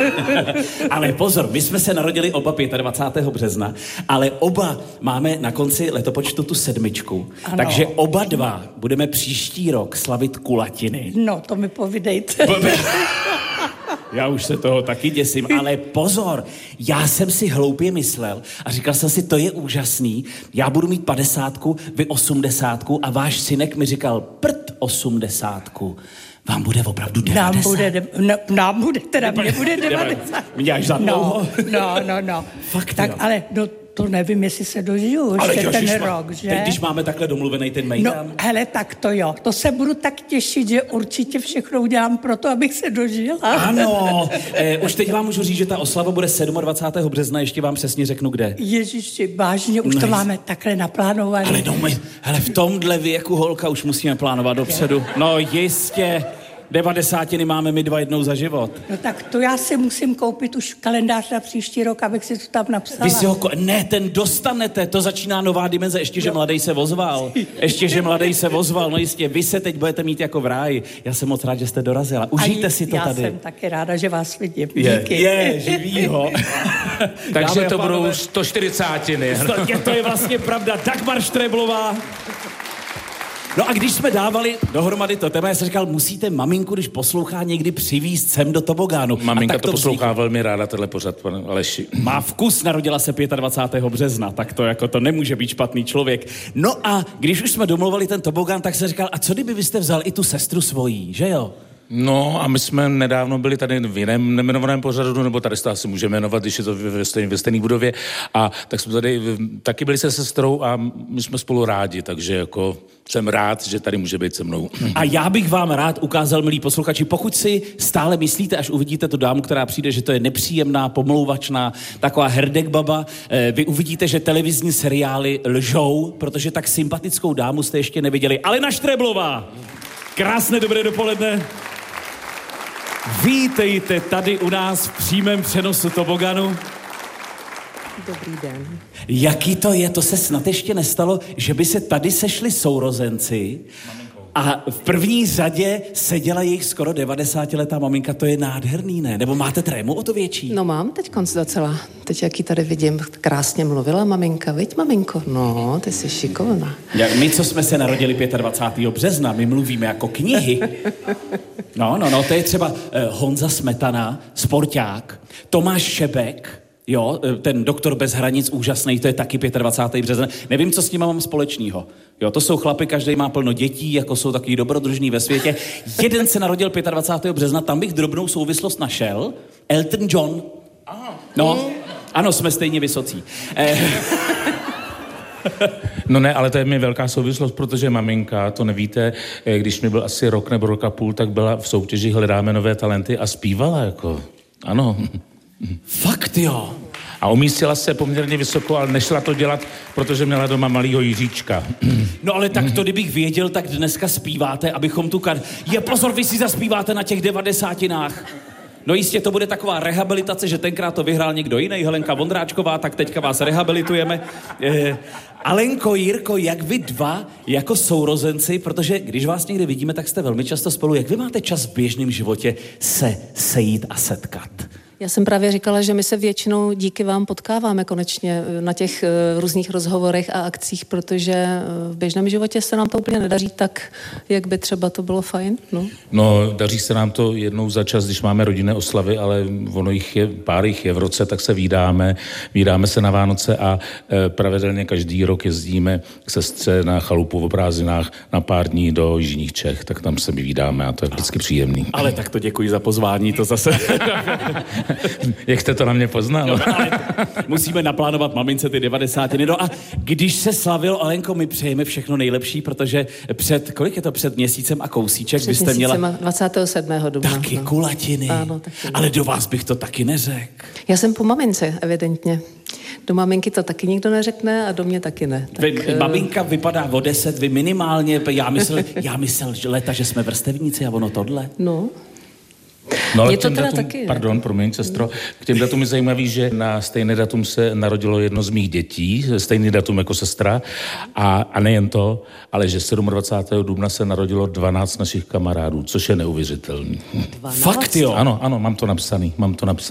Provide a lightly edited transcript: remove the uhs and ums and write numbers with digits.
Ale pozor, my jsme se narodili oba 25. března, ale oba máme na konci letopočtu tu 7. Ano. Takže oba dva budeme příští rok slavit kulatiny. No, to mi povídejte. Já už se toho taky děsím, ale pozor, já jsem si hloupě myslel a říkal jsem si, to je úžasný, já budu mít 50, vy 80 a váš synek mi říkal, 80. Vám bude opravdu 90. Nám bude, teda mě bude 90. Mě až za dlouho. No. Fakt, tak, jo. ale to nevím, jestli se dožiju ještě ten rok, že? Teď, když máme takhle domluvený ten mejdan. No, hele, tak to jo. To se budu tak těšit, že určitě všechno udělám pro to, abych se dožila. Ano, už teď vám můžu říct, že ta oslava bude 27. března, ještě vám přesně řeknu, kde. Ježiši, vážně, už to máme takhle naplánované. Ale no, hele, v tomhle věku, holka, už musíme plánovat dopředu. No jistě. 90 máme my dva jednou za život. No tak to já si musím koupit už kalendář na příští rok, abych si to tam napsala. Vy si ho... Ne, ten dostanete, to začíná nová dimenze, ještě, že mladej se ozval. No jistě, vy se teď budete mít jako v ráji. Já jsem moc rád, že jste dorazila. Užijte si to tady. Já jsem taky ráda, že vás vidím. Díky. Je, živýho. Takže to budou 140. To je vlastně pravda. Dagmar Štreblová. No a když jsme dávali dohromady to téma, já jsem říkal, musíte maminku, když poslouchá, někdy přivízt sem do tobogánu. Maminka to poslouchá velmi ráda, tenhle pořad, pane Aleši. Má vkus, narodila se 25. března, tak to jako to nemůže být špatný člověk. No a když už jsme domluvali ten tobogán, tak jsem říkal, a co kdyby vy jste vzal i tu sestru svojí, že jo? No a my jsme nedávno byli tady v jiném nejmenovaném pořadu, nebo tady se to asi můžeme jmenovat, když je to ve stejné budově. A tak jsme tady taky byli se sestrou a my jsme spolu rádi, takže jako jsem rád, že tady může být se mnou. A já bych vám rád ukázal, milí posluchači, pokud si stále myslíte, až uvidíte tu dámu, která přijde, že to je nepříjemná, pomlouvačná, taková herdek baba, vy uvidíte, že televizní seriály lžou, protože tak sympatickou dámu jste ještě neviděli. Alena Štreblová! Krásné dobré dopoledne. Vítejte tady u nás v přímém přenosu toboganu. Dobrý den. Jaký to je? To se snad ještě nestalo, že by se tady sešli sourozenci a v první řadě seděla jejich skoro 90letá maminka. To je nádherný, ne? Nebo máte trému o to větší? No mám teď docela. Teď jak ji tady vidím, krásně mluvila maminka. Viď, maminko? No, ty jsi šikovná. My, co jsme se narodili 25. března, my mluvíme jako knihy. No, to je třeba Honza Smetana, sporták, Tomáš Šebek, jo, ten doktor bez hranic, úžasný, to je taky 25. březen. Nevím, co s ním mám společného. Jo, to jsou chlapy, každý má plno dětí, jako jsou takový dobrodružní ve světě. Jeden se narodil 25. března, tam bych drobnou souvislost našel. Elton John. No, ano, jsme stejně vysocí. No ne, ale to je mi velká souvislost, protože maminka, to nevíte, když mi byl asi rok nebo rok a půl, tak byla v soutěži Hledáme nové talenty a zpívala jako, ano. Fakt jo. A umístila se poměrně vysoko, ale nešla to dělat, protože měla doma malýho Jiříčka. No ale tak to, kdybych věděl, tak dneska zpíváte, abychom tu pozor, vy si zaspíváte na těch 90. No jistě to bude taková rehabilitace, že tenkrát to vyhrál někdo jiný, Helenka Vondráčková, tak teďka vás rehabilitujeme. Alenko, Jirko, jak vy dva jako sourozenci, protože když vás někdy vidíme, tak jste velmi často spolu, jak vy máte čas v běžném životě se sejít a setkat? Já jsem právě říkala, že my se většinou díky vám potkáváme konečně na těch různých rozhovorech a akcích, protože v běžném životě se nám to úplně nedaří tak, jak by třeba to bylo fajn. No, daří se nám to jednou za čas, když máme rodinné oslavy, ale pár jich je v roce, tak se vídáme se na Vánoce a pravidelně každý rok jezdíme k sestře na chalupu v prázdninách na pár dní do jižních Čech, tak tam se vídáme a to je vždycky příjemný. Ale tak to děkuji za pozvání, to zase... Jak jste to na mě poznal? No, musíme naplánovat mamince ty 90. No a když se slavil, Alenko, my přejeme všechno nejlepší, protože kolik je to před měsícem a kousíček, byste měla... 27. dubna. Taky kulatiny. Ano, taky. Ale do vás bych to taky neřekl. Já jsem po mamince, evidentně. Do maminky to taky nikdo neřekne a do mě taky ne. Tak, maminka vypadá o 10, vy minimálně, já myslel leta, že jsme vrstevníci a ono tohle. No. No ale je to teda taky. Pardon, promiň, sestro. K těm datům je zajímavý, že na stejné datum se narodilo jedno z mých dětí, stejný datum jako sestra. A nejen to, ale že 27. dubna se narodilo 12 našich kamarádů, což je neuvěřitelný. 12? Fakt jo? Ano, mám to napsaný.